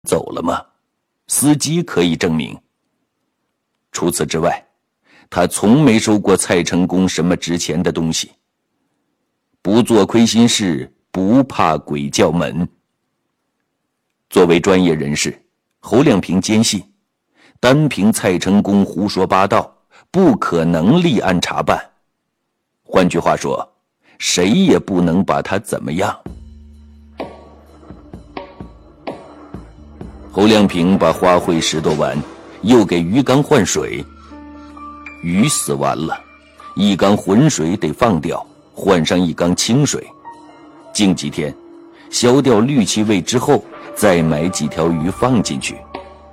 走了吗？司机可以证明。除此之外，他从没收过蔡成功什么值钱的东西。不做亏心事，不怕鬼叫门。作为专业人士，侯亮平坚信，单凭蔡成功胡说八道，不可能立案查办。换句话说，谁也不能把他怎么样。侯亮平把花卉拾掇完，又给鱼缸换水。鱼死完了，一缸浑水得放掉，换上一缸清水。静几天，消掉氯气味之后，再买几条鱼放进去。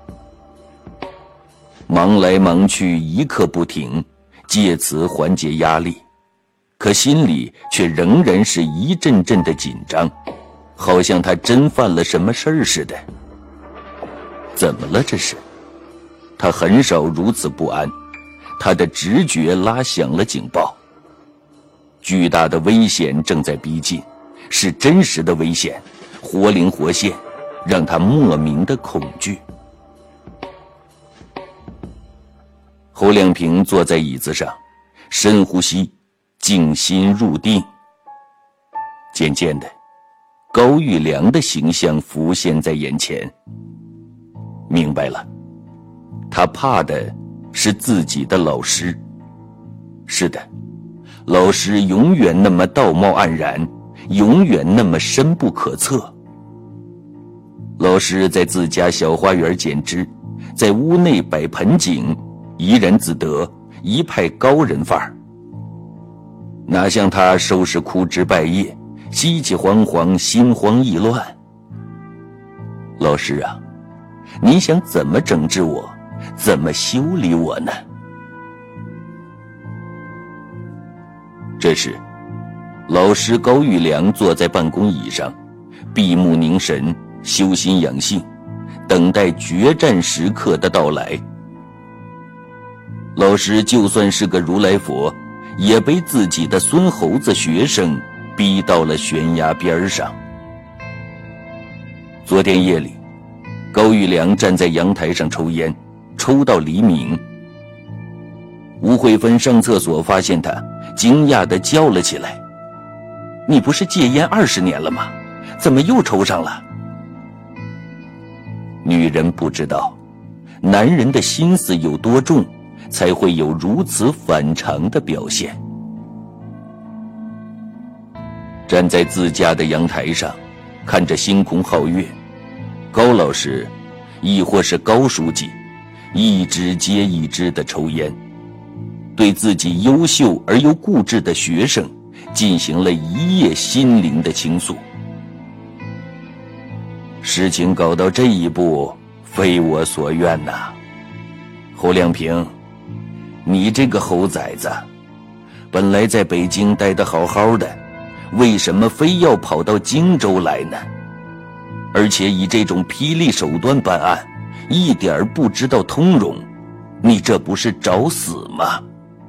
忙来忙去，一刻不停，借此缓解压力，可心里却仍然是一阵阵的紧张，好像他真犯了什么事儿似的。怎么了这是？他很少如此不安，他的直觉拉响了警报。巨大的危险正在逼近，是真实的危险，活灵活现，让他莫名的恐惧。侯亮平坐在椅子上，深呼吸，静心入定。渐渐的，高玉良的形象浮现在眼前。明白了，他怕的是自己的老师。是的，老师永远那么道貌岸然，永远那么深不可测。老师在自家小花园剪枝，在屋内摆盆景，怡然自得，一派高人范儿。哪像他收拾枯枝败叶，稀奇惶惶，心慌意乱。老师啊，你想怎么整治我，怎么修理我呢？这时，老师高玉良坐在办公椅上，闭目凝神，修心养性，等待决战时刻的到来。老师就算是个如来佛，也被自己的孙猴子学生逼到了悬崖边上。昨天夜里，高玉良站在阳台上抽烟，抽到黎明。吴慧芬上厕所发现他，惊讶地叫了起来：“你不是戒烟20年了吗？怎么又抽上了？”女人不知道，男人的心思有多重，才会有如此反常的表现。站在自家的阳台上，看着星空皓月，高老师亦或是高书记，一支接一支地抽烟，对自己优秀而又固执的学生进行了一夜心灵的倾诉。事情搞到这一步，非我所愿呐。侯亮平，你这个猴崽子，本来在北京待得好好的，为什么非要跑到荆州来呢？而且以这种霹雳手段办案，一点不知道通融，你这不是找死吗？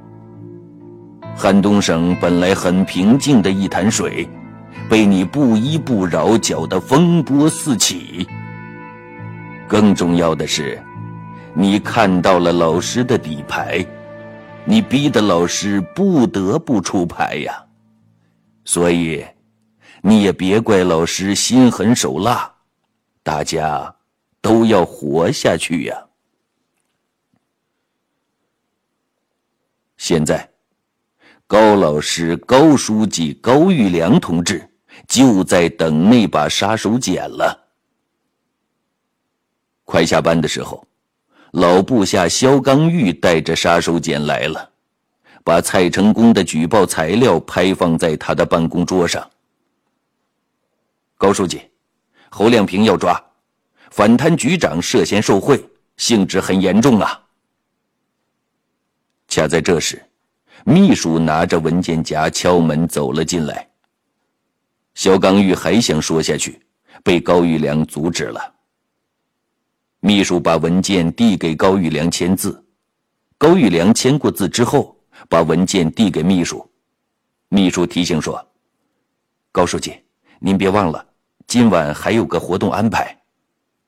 汉东省本来很平静的一潭水，被你不依不饶搅得风波四起。更重要的是，你看到了老师的底牌，你逼得老师不得不出牌呀。所以你也别怪老师心狠手辣，大家都要活下去呀。现在高老师、高书记、高玉良同志就在等那把杀手锏了。快下班的时候，老部下肖刚玉带着杀手锏来了，把蔡成功的举报材料拍放在他的办公桌上。高书记，侯亮平要抓，反贪局长涉嫌受贿，性质很严重啊。恰在这时，秘书拿着文件夹敲门走了进来。肖刚玉还想说下去，被高玉良阻止了。秘书把文件递给高玉良签字，高玉良签过字之后，把文件递给秘书。秘书提醒说：“高书记，您别忘了，今晚还有个活动安排。”